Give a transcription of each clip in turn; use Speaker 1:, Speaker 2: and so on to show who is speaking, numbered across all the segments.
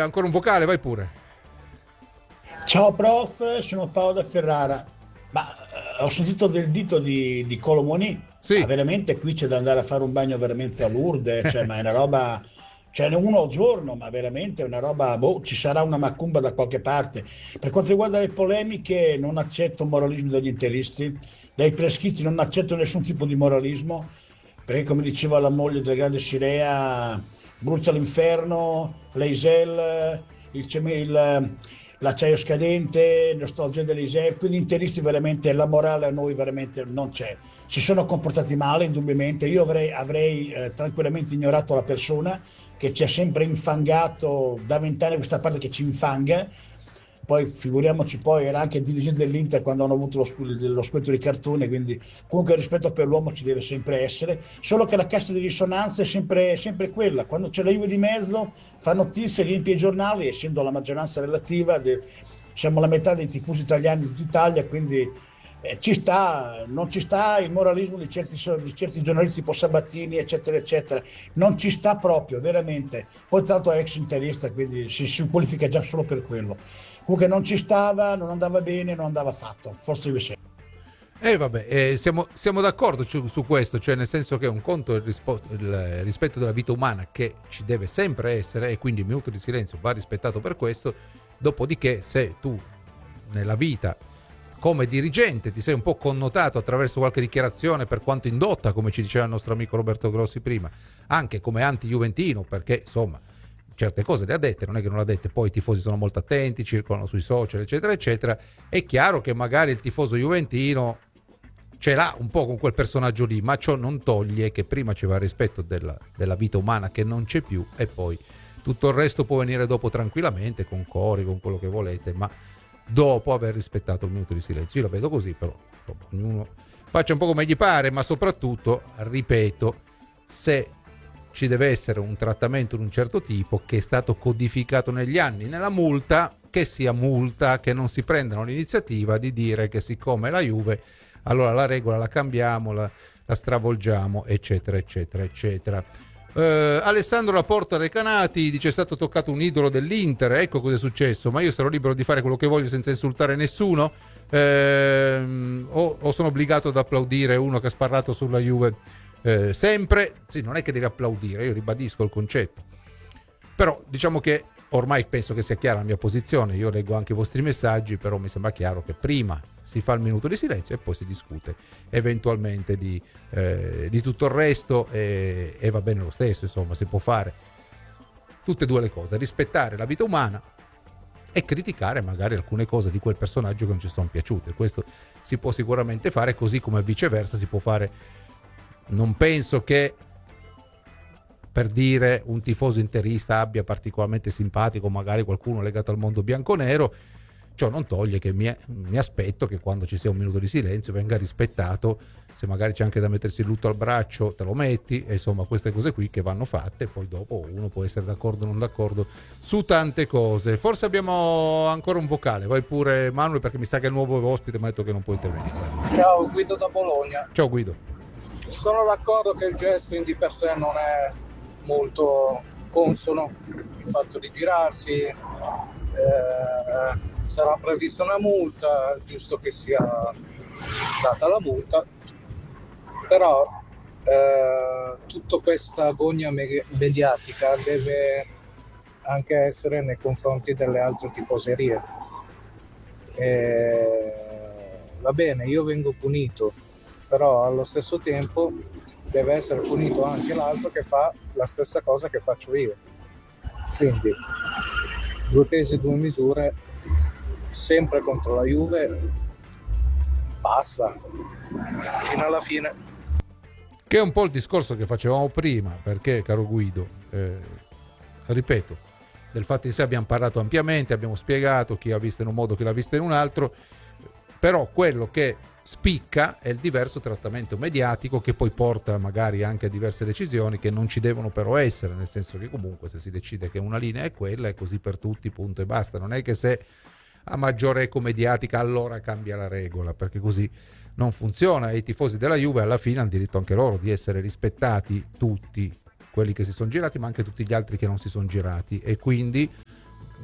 Speaker 1: ancora un vocale, vai pure.
Speaker 2: Ciao prof, sono Paolo da Ferrara. Ma ho sentito del dito di Colomoni, ma
Speaker 1: Sì.
Speaker 2: veramente qui c'è da andare a fare un bagno veramente a Lourdes, cioè, ma è una roba, ce n'è uno al giorno, ma veramente è una roba, boh, ci sarà una macumba da qualche parte. Per quanto riguarda le polemiche, non accetto moralismo dagli interisti, dai prescritti non accetto nessun tipo di moralismo, perché come diceva la moglie del grande Sirea, brucia l'inferno, l'Eisel, l'acciaio scadente, nostalgia dell'Isère, quindi interisti veramente, la morale a noi veramente non c'è. Si sono comportati male, indubbiamente, io avrei tranquillamente ignorato la persona che ci ha sempre infangato da 20 anni a questa parte che ci infanga, poi figuriamoci, poi era anche dirigente dell'Inter quando hanno avuto lo scudetto di cartone, quindi comunque il rispetto per l'uomo ci deve sempre essere, solo che la cassa di risonanza è sempre quella, quando c'è la Juve di mezzo fa notizie, riempie i giornali, essendo la maggioranza relativa, siamo la metà dei tifosi italiani di tutta Italia, quindi ci sta, non ci sta il moralismo di certi giornalisti tipo Sabattini, eccetera, eccetera, non ci sta proprio, veramente. Poi tra l'altro è ex interista, quindi si qualifica già solo per quello. Comunque non ci stava, non andava bene, non andava fatto, forse io sempre.
Speaker 1: Vabbè, siamo d'accordo su questo, cioè nel senso che un conto è il rispetto della vita umana che ci deve sempre essere e quindi il minuto di silenzio va rispettato per questo, dopodiché se tu nella vita come dirigente ti sei un po' connotato attraverso qualche dichiarazione per quanto indotta, come ci diceva il nostro amico Roberto Grossi prima, anche come anti-juventino, perché insomma certe cose le ha dette, non è che non le ha dette, poi i tifosi sono molto attenti, circolano sui social eccetera eccetera, è chiaro che magari il tifoso juventino ce l'ha un po' con quel personaggio lì, ma ciò non toglie che prima ci va il rispetto della vita umana che non c'è più e poi tutto il resto può venire dopo tranquillamente, con cori, con quello che volete, ma dopo aver rispettato il minuto di silenzio. Io la vedo così, però insomma, ognuno faccia un po' come gli pare, ma soprattutto, ripeto, se ci deve essere un trattamento di un certo tipo che è stato codificato negli anni nella multa, che sia multa, che non si prendano l'iniziativa di dire che siccome la Juve allora la regola la cambiamo, la stravolgiamo, eccetera eccetera eccetera. Alessandro Laporta Recanati dice: è stato toccato un idolo dell'Inter, ecco cosa è successo, ma io sarò libero di fare quello che voglio senza insultare nessuno, o sono obbligato ad applaudire uno che ha sparlato sulla Juve sempre? Sì, non è che devi applaudire, io ribadisco il concetto, però diciamo che ormai penso che sia chiara la mia posizione, io leggo anche i vostri messaggi, però mi sembra chiaro che prima si fa il minuto di silenzio e poi si discute eventualmente di tutto il resto e va bene lo stesso, insomma si può fare tutte e due le cose, rispettare la vita umana e criticare magari alcune cose di quel personaggio che non ci sono piaciute, questo si può sicuramente fare, così come viceversa si può fare. Non penso che, per dire, un tifoso interista abbia particolarmente simpatico magari qualcuno legato al mondo bianconero, ciò non toglie che mi aspetto che quando ci sia un minuto di silenzio venga rispettato, se magari c'è anche da mettersi il lutto al braccio te lo metti, e insomma queste cose qui che vanno fatte, poi dopo uno può essere d'accordo o non d'accordo su tante cose. Forse abbiamo ancora un vocale, vai pure Manuel, perché mi sa che il nuovo ospite mi ha detto che non può intervenire.
Speaker 3: Ciao, Guido da Bologna.
Speaker 1: Ciao Guido.
Speaker 3: Sono d'accordo che il gesto in di per sé non è molto consono, il fatto di girarsi, sarà prevista una multa, giusto che sia data la multa, però tutta questa gogna mediatica deve anche essere nei confronti delle altre tifoserie. Va bene, io vengo punito, però allo stesso tempo deve essere punito anche l'altro che fa la stessa cosa che faccio io. Quindi due pesi, due misure, sempre contro la Juve, basta, fino alla fine.
Speaker 1: Che è un po' il discorso che facevamo prima, perché, caro Guido, ripeto, del fatto in sé abbiamo parlato ampiamente, abbiamo spiegato chi ha visto in un modo, chi l'ha visto in un altro, però quello che spicca è il diverso trattamento mediatico che poi porta magari anche a diverse decisioni che non ci devono però essere, nel senso che comunque se si decide che una linea è quella è così per tutti, punto e basta, non è che se a maggiore eco mediatica allora cambia la regola, perché così non funziona, e i tifosi della Juve alla fine hanno diritto anche loro di essere rispettati, tutti quelli che si sono girati ma anche tutti gli altri che non si sono girati, e quindi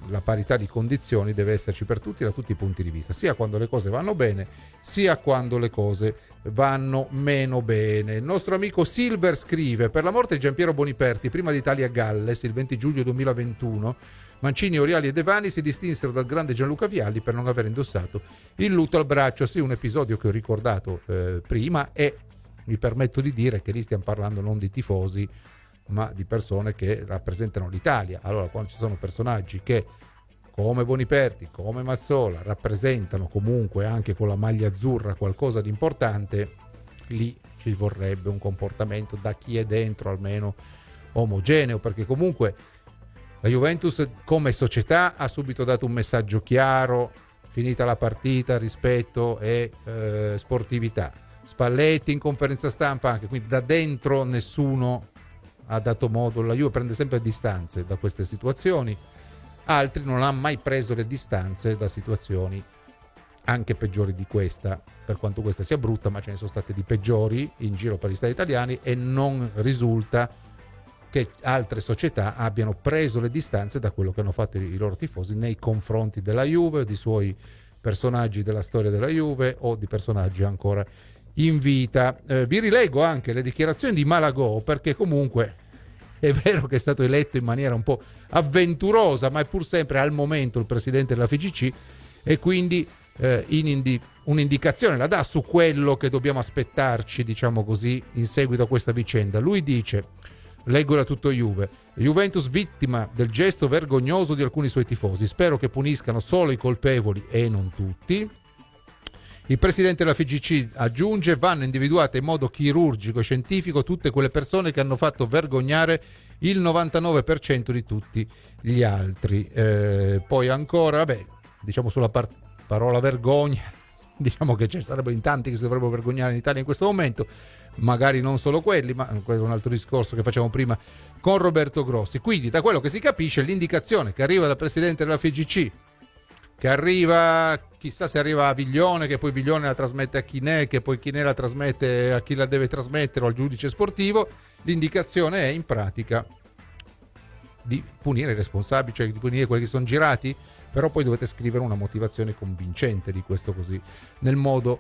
Speaker 1: la parità di condizioni deve esserci per tutti da tutti i punti di vista, sia quando le cose vanno bene, sia quando le cose vanno meno bene. Il nostro amico Silver scrive: per la morte di Giampiero Boniperti, prima d'Italia-Galles, il 20 giugno 2021, Mancini, Oriali e Devani si distinsero dal grande Gianluca Vialli per non aver indossato il lutto al braccio. Sì, un episodio che ho ricordato prima, e mi permetto di dire che lì stiamo parlando non di tifosi, ma di persone che rappresentano l'Italia. Allora, quando ci sono personaggi che, come Boniperti, come Mazzola, rappresentano comunque anche con la maglia azzurra qualcosa di importante, lì ci vorrebbe un comportamento da chi è dentro almeno omogeneo, perché comunque la Juventus come società ha subito dato un messaggio chiaro: finita la partita, rispetto e sportività. Spalletti in conferenza stampa anche, quindi da dentro nessuno ha dato modo. La Juve prende sempre distanze da queste situazioni, altri non hanno mai preso le distanze da situazioni anche peggiori di questa, per quanto questa sia brutta, ma ce ne sono state di peggiori in giro per gli stati italiani, e non risulta che altre società abbiano preso le distanze da quello che hanno fatto i loro tifosi nei confronti della Juve, di suoi personaggi della storia della Juve o di personaggi ancora in vita. Vi rilego anche le dichiarazioni di Malagò, perché comunque è vero che è stato eletto in maniera un po' avventurosa, ma è pur sempre al momento il presidente della FIGC, e quindi un'indicazione la dà su quello che dobbiamo aspettarci, diciamo così, in seguito a questa vicenda. Lui dice, leggo da tutto Juve: Juventus vittima del gesto vergognoso di alcuni suoi tifosi, spero che puniscano solo i colpevoli e non tutti. Il presidente della FIGC aggiunge: vanno individuate in modo chirurgico e scientifico tutte quelle persone che hanno fatto vergognare il 99% di tutti gli altri. Poi ancora, diciamo sulla parola vergogna, diciamo che ci sarebbero in tanti che si dovrebbero vergognare in Italia in questo momento, magari non solo quelli, ma questo è un altro discorso che facciamo prima con Roberto Grossi. Quindi, da quello che si capisce, l'indicazione che arriva dal presidente della FIGC, che arriva, chissà se arriva a Viglione, che poi Viglione la trasmette a Chinè, che poi Chinè la trasmette a chi la deve trasmettere o al giudice sportivo, l'indicazione è in pratica di punire i responsabili, cioè di punire quelli che sono girati, però poi dovete scrivere una motivazione convincente di questo, così nel modo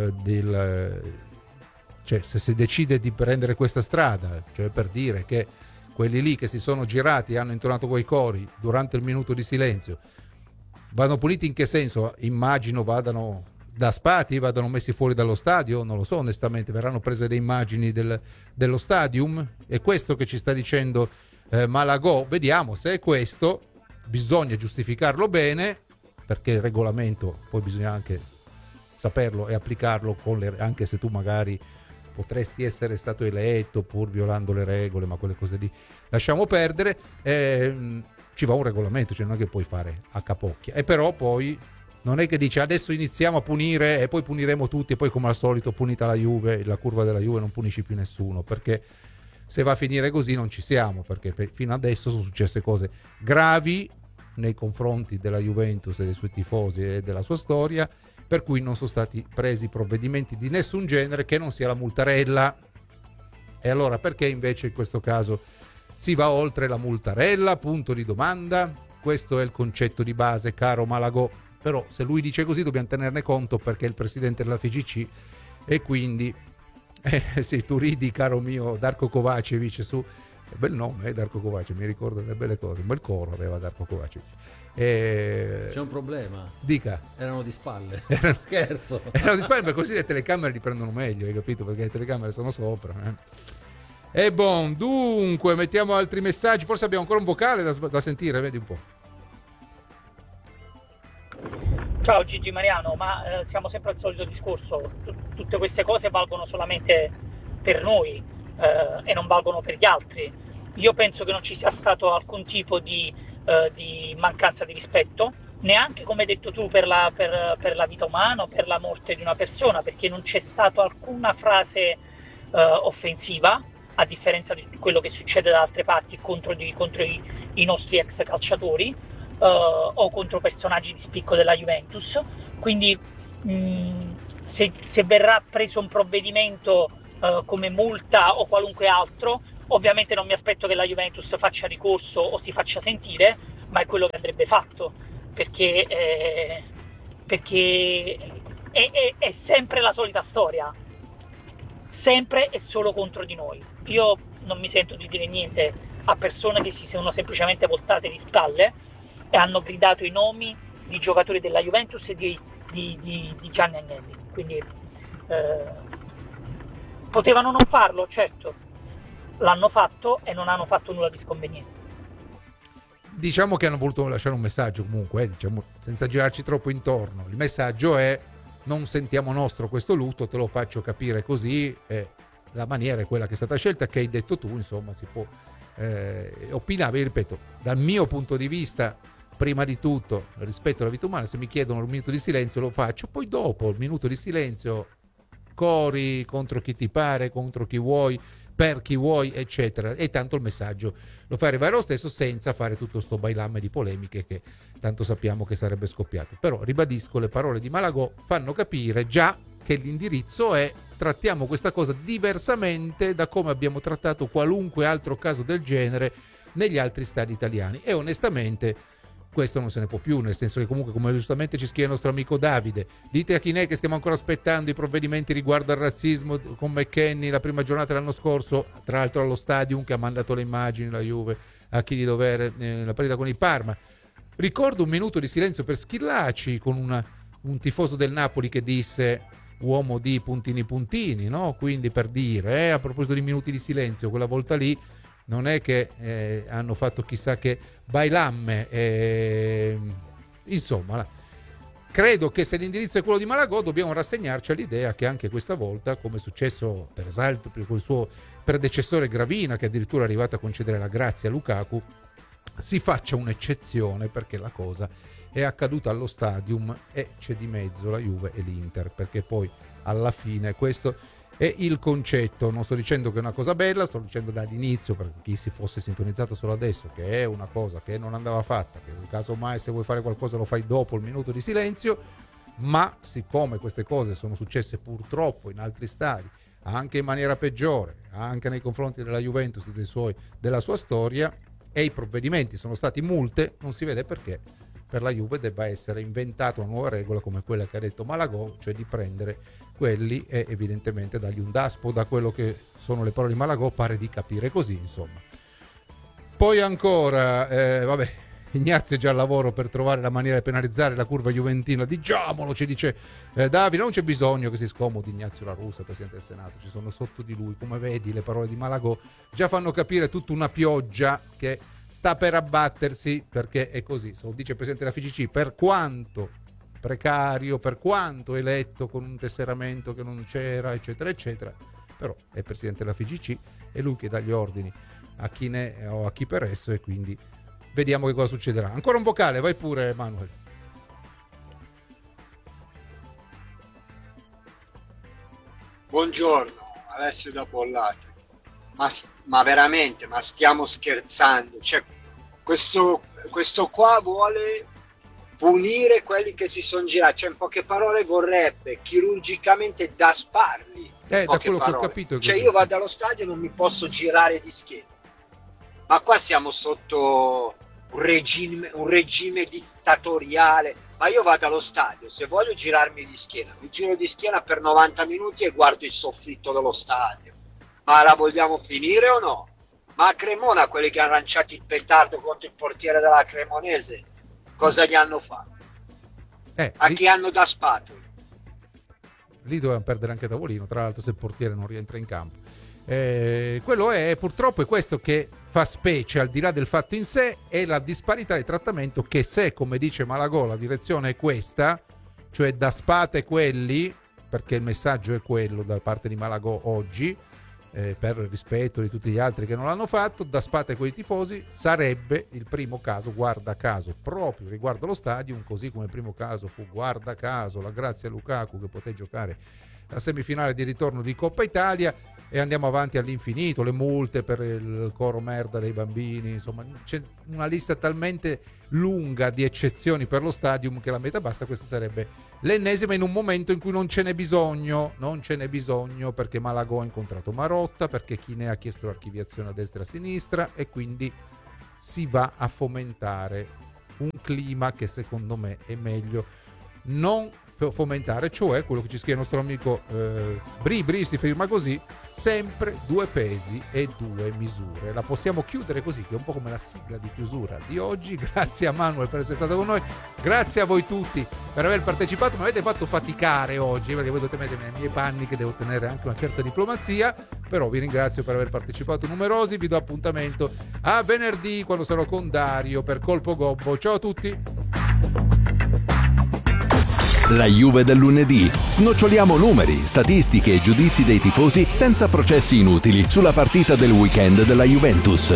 Speaker 1: cioè se si decide di prendere questa strada, cioè per dire che quelli lì che si sono girati e hanno intonato quei cori durante il minuto di silenzio vanno puniti. In che senso? Immagino vadano da spati, vadano messi fuori dallo stadio, non lo so onestamente, verranno prese le immagini dello stadium. È questo che ci sta dicendo Malagò. Vediamo se è questo, bisogna giustificarlo bene, perché il regolamento poi bisogna anche saperlo e applicarlo anche se tu magari potresti essere stato eletto pur violando le regole, ma quelle cose lì lasciamo perdere. Ci va un regolamento, cioè non è che puoi fare a capocchia. E però poi non è che dice adesso iniziamo a punire e poi puniremo tutti, e poi come al solito punita la Juve, la curva della Juve, non punisci più nessuno, perché se va a finire così non ci siamo, perché fino adesso sono successe cose gravi nei confronti della Juventus e dei suoi tifosi e della sua storia, per cui non sono stati presi provvedimenti di nessun genere che non sia la multarella. E allora perché invece in questo caso si va oltre la multarella? Punto di domanda. Questo è il concetto di base, caro Malagò. Però se lui dice così dobbiamo tenerne conto, perché è il presidente della FIGC, e quindi sì, tu ridi, caro mio Darko Kovacevic, su bel nome, Darko Kovacevic, mi ricordo delle belle cose, un bel coro aveva Darko Kovacevic.
Speaker 4: C'è un problema.
Speaker 1: Dica.
Speaker 4: Erano di spalle.
Speaker 1: Scherzo. Erano di spalle, perché così le telecamere li prendono meglio, hai capito? Perché le telecamere sono sopra. E bon, dunque, mettiamo altri messaggi. Forse abbiamo ancora un vocale da sentire, vedi un po'.
Speaker 5: Ciao Gigi Mariano, ma siamo sempre al solito discorso. Tutte queste cose valgono solamente per noi e non valgono per gli altri. Io penso che non ci sia stato alcun tipo di mancanza di rispetto, neanche, come hai detto tu, per la vita umana o per la morte di una persona, perché non c'è stata alcuna frase offensiva, a differenza di quello che succede da altre parti contro i nostri ex calciatori o contro personaggi di spicco della Juventus. Quindi se verrà preso un provvedimento come multa o qualunque altro, ovviamente non mi aspetto che la Juventus faccia ricorso o si faccia sentire, ma è quello che andrebbe fatto, perché è sempre la solita storia, sempre e solo contro di noi. Io non mi sento di dire niente a persone che si sono semplicemente voltate di spalle e hanno gridato i nomi di giocatori della Juventus e di Gianni Agnelli, quindi potevano non farlo, certo, l'hanno fatto e non hanno fatto nulla di sconveniente.
Speaker 1: Diciamo che hanno voluto lasciare un messaggio comunque, diciamo, senza girarci troppo intorno. Il messaggio è: non sentiamo nostro questo lutto, te lo faccio capire così, la maniera è quella che è stata scelta, che hai detto tu, insomma, si può opinare. Ripeto, dal mio punto di vista, prima di tutto rispetto alla vita umana, se mi chiedono un minuto di silenzio lo faccio, poi dopo il minuto di silenzio cori contro chi ti pare, contro chi vuoi, per chi vuoi, eccetera, e tanto il messaggio lo fai arrivare lo stesso, senza fare tutto sto bailamme di polemiche che tanto sappiamo che sarebbe scoppiato. Però ribadisco, le parole di Malagò fanno capire già che l'indirizzo è: trattiamo questa cosa diversamente da come abbiamo trattato qualunque altro caso del genere negli altri stadi italiani, e onestamente questo non se ne può più, nel senso che comunque, come giustamente ci scrive il nostro amico Davide, dite a chi ne è che stiamo ancora aspettando i provvedimenti riguardo al razzismo con McKennie la prima giornata dell'anno scorso, tra l'altro allo Stadium, che ha mandato le immagini, la Juve, a chi di dovere, la partita con il Parma. Ricordo un minuto di silenzio per Schillaci, con un tifoso del Napoli che disse uomo di puntini puntini, no? Quindi, per dire, a proposito di minuti di silenzio, quella volta lì non è che hanno fatto chissà che bailamme, insomma, credo che se l'indirizzo è quello di Malagò dobbiamo rassegnarci all'idea che anche questa volta, come è successo per esempio con il suo predecessore Gravina, che addirittura è arrivato a concedere la grazia a Lukaku, si faccia un'eccezione, perché la cosa è accaduta allo Stadium e c'è di mezzo la Juve e l'Inter, perché poi alla fine questo è il concetto. Non sto dicendo che è una cosa bella, sto dicendo dall'inizio, per chi si fosse sintonizzato solo adesso, che è una cosa che non andava fatta, che nel caso mai, se vuoi fare qualcosa lo fai dopo il minuto di silenzio. Ma siccome queste cose sono successe purtroppo in altri stadi, anche in maniera peggiore, anche nei confronti della Juventus e della sua storia, e i provvedimenti sono stati multe, non si vede perché per la Juve debba essere inventata una nuova regola come quella che ha detto Malagò, cioè di prendere quelli e evidentemente dargli un daspo. Da quello che sono le parole di Malagò pare di capire così, insomma. Poi ancora, vabbè, Ignazio è già al lavoro per trovare la maniera di penalizzare la curva juventina, diciamolo, ci dice Davide, non c'è bisogno che si scomodi Ignazio La Russa, Presidente del Senato, ci sono sotto di lui, come vedi le parole di Malagò già fanno capire tutta una pioggia che sta per abbattersi, perché è così. Se lo dice il Presidente della FIGC, per quanto precario, per quanto eletto con un tesseramento che non c'era, eccetera eccetera, però è Presidente della FIGC, è lui che dà gli ordini a chi ne o a chi per esso, e quindi vediamo che cosa succederà. Ancora un vocale, vai pure Manuel.
Speaker 6: Buongiorno, Alessio da Bollate. Ma veramente, ma stiamo scherzando? Cioè, questo qua vuole punire quelli che si sono girati, cioè in poche parole vorrebbe chirurgicamente dasparli.
Speaker 1: Da quello che ho capito.
Speaker 6: Cioè io vado allo stadio e non mi posso girare di schiena. Ma qua siamo sotto un regime dittatoriale. Ma io vado allo stadio, se voglio girarmi di schiena, mi giro di schiena per 90 minuti e guardo il soffitto dello stadio. Ma la vogliamo finire o no? Ma a Cremona, quelli che hanno lanciato il petardo contro il portiere della Cremonese, cosa gli hanno fatto? A chi hanno daspato?
Speaker 1: Lì dovevano perdere anche Tavolino, tra l'altro, se il portiere non rientra in campo. Quello è, purtroppo, è questo che fa specie, al di là del fatto in sé, è la disparità di trattamento che, se, come dice Malagò, la direzione è questa, cioè daspate quelli, perché il messaggio è quello da parte di Malagò oggi, per rispetto di tutti gli altri che non l'hanno fatto, daspate quei tifosi, sarebbe il primo caso, guarda caso, proprio riguardo lo Stadium, così come il primo caso fu, guarda caso, la grazia a Lukaku che poté giocare la semifinale di ritorno di Coppa Italia, e andiamo avanti all'infinito, le multe per il coro merda dei bambini, insomma c'è una lista talmente lunga di eccezioni per lo Stadium che la meta basta. Questa sarebbe l'ennesima in un momento in cui non ce n'è bisogno, perché Malagò ha incontrato Marotta, perché chi ne ha chiesto l'archiviazione a destra e a sinistra, e quindi si va a fomentare clima che secondo me è meglio non fomentare, cioè quello che ci scrive il nostro amico Bri si firma così: sempre 2 pesi e 2 misure. La possiamo chiudere così, che è un po' come la sigla di chiusura di oggi. Grazie a Manuel per essere stato con noi, grazie a voi tutti per aver partecipato. Mi avete fatto faticare oggi, perché voi dovete mettermi nei miei panni, che devo tenere anche una certa diplomazia, però vi ringrazio per aver partecipato numerosi. Vi do appuntamento a venerdì, quando sarò con Dario per Colpo Gobbo. Ciao a tutti.
Speaker 7: La Juve del lunedì. Snoccioliamo numeri, statistiche e giudizi dei tifosi senza processi inutili sulla partita del weekend della Juventus.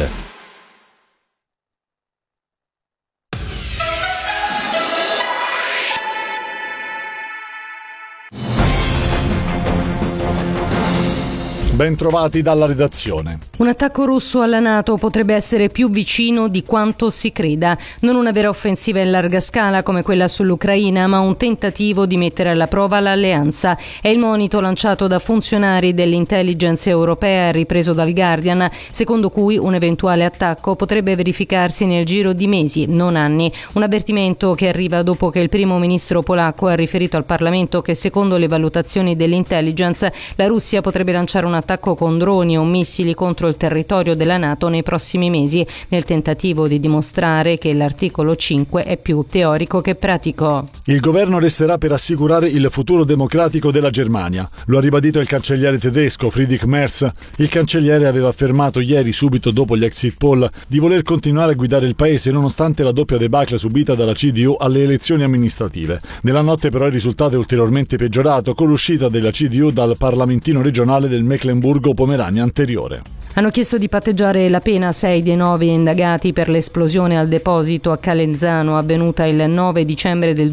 Speaker 8: Ben trovati dalla redazione.
Speaker 9: Un attacco russo alla NATO potrebbe essere più vicino di quanto si creda. Non una vera offensiva in larga scala come quella sull'Ucraina, ma un tentativo di mettere alla prova l'alleanza. È il monito lanciato da funzionari dell'intelligence europea, ripreso dal Guardian, secondo cui un eventuale attacco potrebbe verificarsi nel giro di mesi, non anni. Un avvertimento che arriva dopo che il primo ministro polacco ha riferito al Parlamento che, secondo le valutazioni dell'intelligence, la Russia potrebbe lanciare un attacco con droni o missili contro il territorio della NATO nei prossimi mesi, nel tentativo di dimostrare che l'articolo 5 è più teorico che pratico.
Speaker 8: Il governo resterà per assicurare il futuro democratico della Germania. Lo ha ribadito il cancelliere tedesco Friedrich Merz. Il cancelliere aveva affermato ieri, subito dopo gli exit poll, di voler continuare a guidare il paese nonostante la doppia debacle subita dalla CDU alle elezioni amministrative. Nella notte però il risultato è ulteriormente peggiorato con l'uscita della CDU dal parlamentino regionale del Mecklenburgo-Pomerania anteriore.
Speaker 9: Hanno chiesto di patteggiare la pena 6 dei 9 indagati per l'esplosione al deposito a Calenzano avvenuta il 9 dicembre del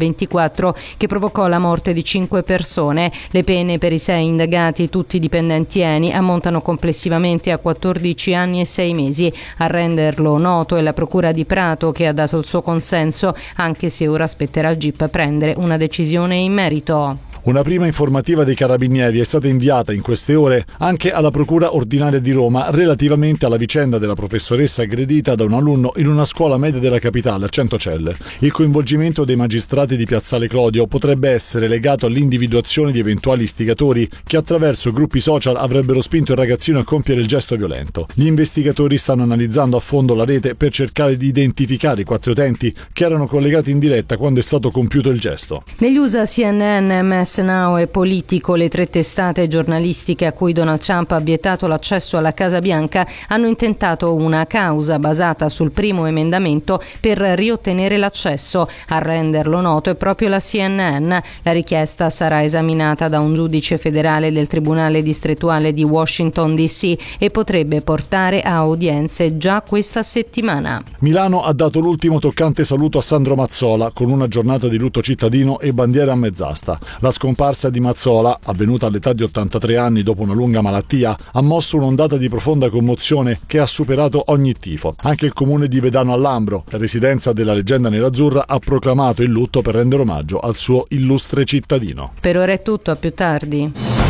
Speaker 9: 2024 che provocò la morte di 5 persone. Le pene per i 6 indagati, tutti dipendenti ENI, ammontano complessivamente a 14 anni e 6 mesi. A renderlo noto è la Procura di Prato, che ha dato il suo consenso, anche se ora spetterà al GIP prendere una decisione in merito.
Speaker 8: Una prima informativa dei Carabinieri è stata inviata in queste ore anche alla Procura Ordinaria di Roma relativamente alla vicenda della professoressa aggredita da un alunno in una scuola media della capitale a Centocelle. Il coinvolgimento dei magistrati di Piazzale Clodio potrebbe essere legato all'individuazione di eventuali istigatori che attraverso gruppi social avrebbero spinto il ragazzino a compiere il gesto violento. Gli investigatori stanno analizzando a fondo la rete per cercare di identificare i 4 utenti che erano collegati in diretta quando è stato compiuto il gesto.
Speaker 9: Negli USA CNN, MS Now e Politico, le 3 testate giornalistiche a cui Donald Trump ha vietato l'accesso alla Casa Bianca, hanno intentato una causa basata sul primo emendamento per riottenere l'accesso. A renderlo noto è proprio la CNN. La richiesta sarà esaminata da un giudice federale del Tribunale distrettuale di Washington DC e potrebbe portare a udienze già questa settimana.
Speaker 8: Milano ha dato l'ultimo toccante saluto a Sandro Mazzola con una giornata di lutto cittadino e bandiera a mezz'asta. La scomparsa di Mazzola, avvenuta all'età di 83 anni dopo una lunga malattia, ha mosso un'ondata di profonda commozione che ha superato ogni tifo. Anche il comune di Vedano al Lambro, residenza della leggenda nerazzurra, ha proclamato il lutto per rendere omaggio al suo illustre cittadino.
Speaker 9: Per ora è tutto, a più tardi.